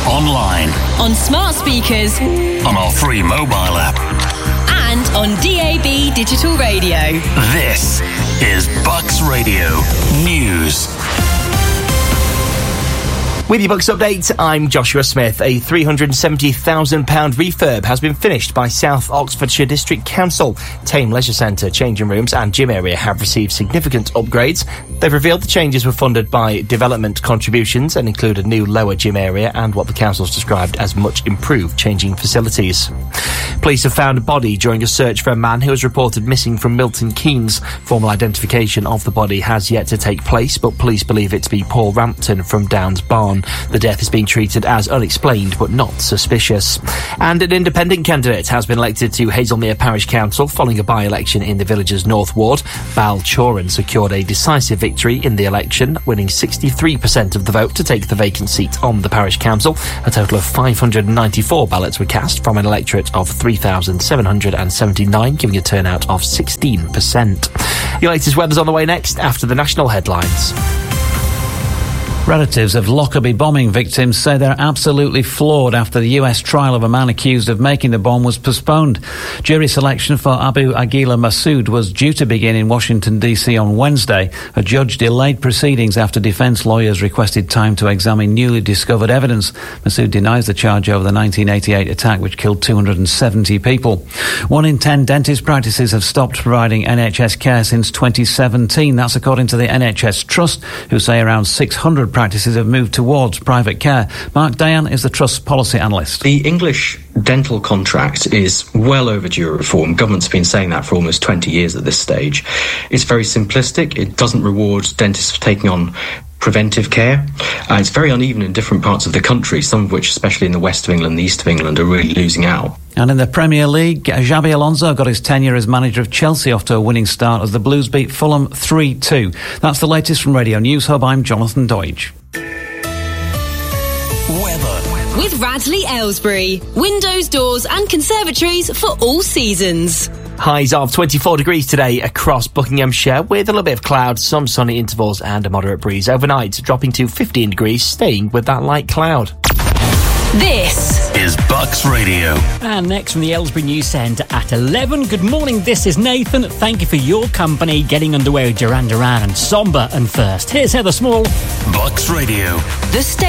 online, on smart speakers, on our free mobile app, and on DAB digital radio. This is Bucks Radio News. With your Bucks update, I'm Joshua Smith. A £370,000 refurb has been finished by South Oxfordshire District Council. Tame Leisure Centre, changing rooms and gym area have received significant upgrades. They've revealed the changes were funded by development contributions and include a new lower gym area and what the council's described as much improved changing facilities. Police have found a body during a search for a man who was reported missing from Milton Keynes. Formal identification of the body has yet to take place, but police believe it to be Paul Rampton from Downs Barn. The death is being treated as unexplained but not suspicious. And an independent candidate has been elected to Hazelmere Parish Council following a by-election in the village's North Ward. Bal Choran secured a decisive victory in the election, winning 63% of the vote to take the vacant seat on the parish council. A total of 594 ballots were cast from an electorate of 3,779, giving a turnout of 16%. Your latest weather's on the way next after the national headlines. Relatives of Lockerbie bombing victims say they're absolutely floored after the US trial of a man accused of making the bomb was postponed. Jury selection for Abu Aguila Massoud was due to begin in Washington, D.C. on Wednesday. A judge delayed proceedings after defence lawyers requested time to examine newly discovered evidence. Massoud denies the charge over the 1988 attack which killed 270 people. 1 in 10 dentist practices have stopped providing NHS care since 2017. That's according to the NHS Trust, who say around 600 practices have moved towards private care. Mark Dayan is the Trust's policy analyst. The English dental contract is well overdue reform. Government's been saying that for almost 20 years at this stage. It's very simplistic. It doesn't reward dentists for taking on preventive care. It's very uneven in different parts of the country, some of which, especially in the west of England, the east of England, are really losing out. And in the Premier League, Xabi Alonso got his tenure as manager of Chelsea off to a winning start as the Blues beat Fulham 3-2. That's the latest from Radio News Hub. I'm Jonathan Deutsch. Weather. With Radley Aylesbury. Windows, doors and conservatories for all seasons. Highs of 24 degrees today across Buckinghamshire with a little bit of cloud, some sunny intervals and a moderate breeze. Overnight, dropping to 15 degrees, staying with that light cloud. This is Bucks Radio. And next from the Aylesbury News Centre at 11. Good morning, this is Nathan. Thank you for your company. Getting underway with Duran Duran and Somber. And first, here's Heather Small. Bucks Radio. The